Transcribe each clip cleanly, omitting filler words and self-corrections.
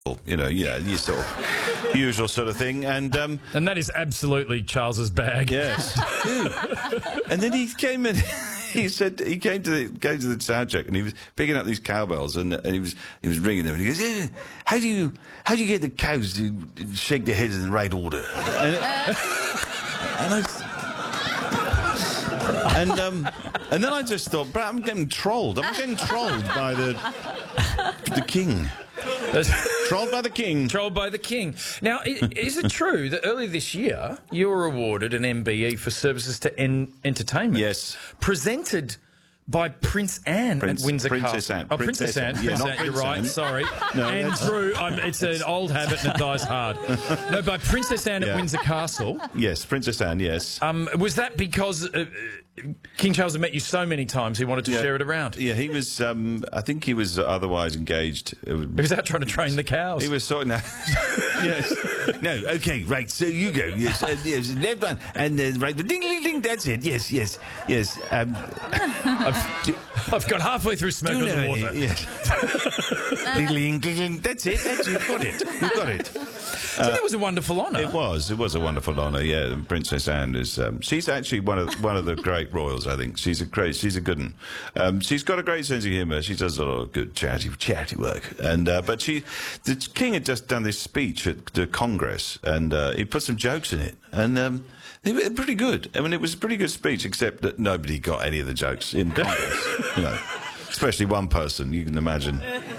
you know, your sort of usual sort of thing. And that is absolutely Charles's bag. yes. And then he came in. He said he came to the sound check and he was picking up these cowbells and he was ringing them and he goes, yeah, how do you get the cows to shake their heads in the right order? And then I just thought, I'm getting trolled. I'm getting trolled by the king. Trolled by the king. Trolled by the king. Now, is it true that earlier this year you were awarded an MBE for services to entertainment? Yes. Presented by Prince Anne at Windsor Princess Castle. Anne. Oh, Princess Anne. Yeah, Princess not Anne. Prince You're right, Anne. sorry. No, and Drew, it's an old habit and it dies hard. No, by Princess Anne at Windsor Castle. Yes, Princess Anne, yes. Was that because King Charles had met you so many times he wanted to share it around? Yeah, he was, I think he was otherwise engaged. He was out trying to train the cows. He was sorting out. Yes. No, okay, right, so you go. Yes, yes, left one. And right, ding, ding, ding, that's it. Yes. I've got halfway through smoke on the water. Yes. Ding, ding, ding, that's it. You've got it. So that was a wonderful honour. It was a wonderful honour. Yeah, and Princess Anne is. She's actually one of the great royals. I think she's a good one. She's got a great sense of humour. She does a lot of good charity work. And but the king had just done this speech at the Congress, and he put some jokes in it, and they were pretty good. I mean, it was a pretty good speech, except that nobody got any of the jokes in Congress. You know, especially one person. You can imagine.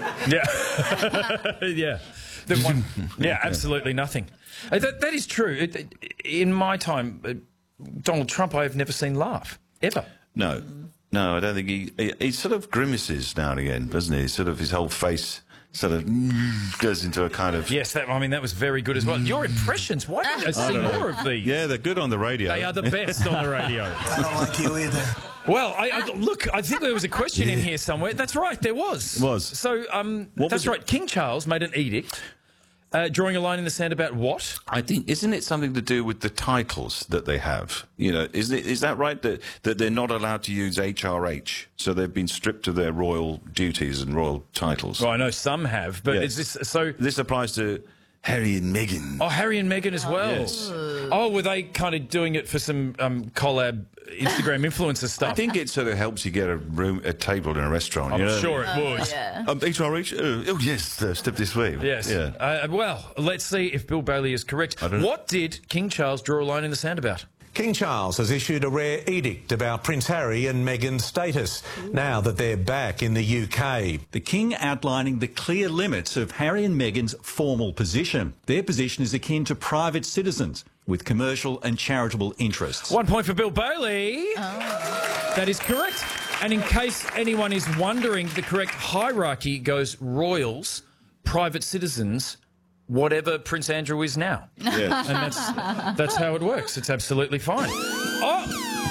Yeah, yeah. Yeah, absolutely nothing. That is true. In my time, Donald Trump, I have never seen laugh, ever. No, I don't think he sort of grimaces now and again, doesn't he? Sort of his whole face sort of goes into a kind of... Yes, that was very good as well. Your impressions, why don't I see more of these? Yeah, they're good on the radio. They are the best on the radio. I don't like you either. Well, look, I think there was a question in here somewhere. That's right, there was. So, that's right, King Charles made an edict drawing a line in the sand about what? I think, isn't it something to do with the titles that they have? You know, is that right, that they're not allowed to use HRH, so they've been stripped of their royal duties and royal titles? Well, I know some have, but is this so? This applies to Harry and Meghan. Oh, Harry and Meghan as well. Yes. Oh, were they kind of doing it for some collab Instagram influencer stuff? I think it sort of helps you get a table in a restaurant. I'm sure it would. Yeah. HRH? Oh, yes, step this way. Yes. Yeah. Well, let's see if Bill Bailey is correct. What did King Charles draw a line in the sand about? King Charles has issued a rare edict about Prince Harry and Meghan's status, now that they're back in the UK. The King outlining the clear limits of Harry and Meghan's formal position. Their position is akin to private citizens with commercial and charitable interests. 1 point for Bill Bailey. Oh. That is correct. And in case anyone is wondering, the correct hierarchy goes royals, private citizens, whatever Prince Andrew is now. Yes. And that's how it works. It's absolutely fine. Oh!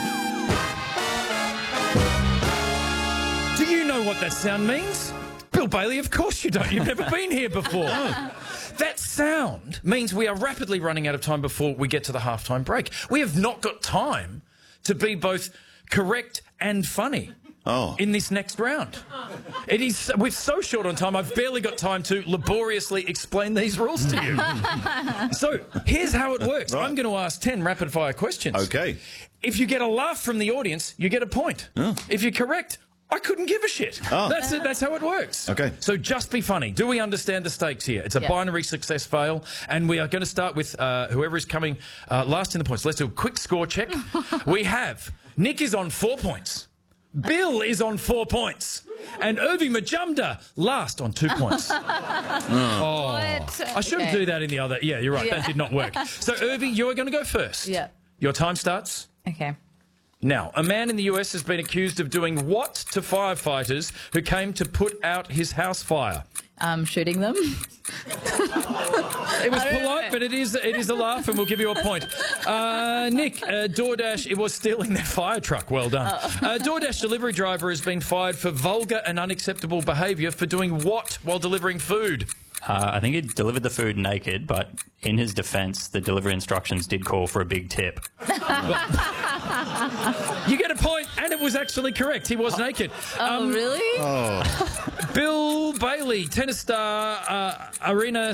Do you know what that sound means? Bill Bailey, of course you don't. You've never been here before. That sound means we are rapidly running out of time before we get to the halftime break. We have not got time to be both correct and funny. In this next round. We're so short on time, I've barely got time to laboriously explain these rules to you. So, here's how it works. Right. I'm going to ask 10 rapid-fire questions. Okay. If you get a laugh from the audience, you get a point. Oh. If you're correct, I couldn't give a shit. Oh. That's how it works. Okay. So just be funny. Do we understand the stakes here? It's a binary success-fail, and we are going to start with whoever is coming last in the points. Let's do a quick score check. We have Nick is on 4 points. Bill is on 4 points. And Irving Majumdar last on 2 points. I shouldn't do that in the other. Yeah, you're right. That did not work. So, Irving, you're going to go first. Yeah. Your time starts. Okay. Now, a man in the US has been accused of doing what to firefighters who came to put out his house fire? Shooting them. It was polite, but it is a laugh, and we'll give you a point. Nick, DoorDash, it was stealing their fire truck. Well done. DoorDash delivery driver has been fired for vulgar and unacceptable behaviour for doing what while delivering food? I think he delivered the food naked, but in his defence, the delivery instructions did call for a big tip. You get a point, and it was actually correct. He was naked. Oh, really? Bill Bailey, tennis star, Arena